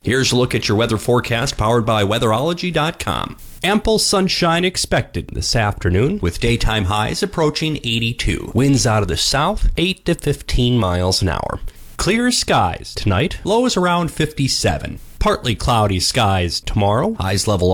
Here's a look at your weather forecast powered by weatherology.com. Ample sunshine expected this afternoon with daytime highs approaching 82. Winds out of the south 8 to 15 miles an hour. Clear skies tonight, lows around 57. Partly cloudy skies tomorrow, highs level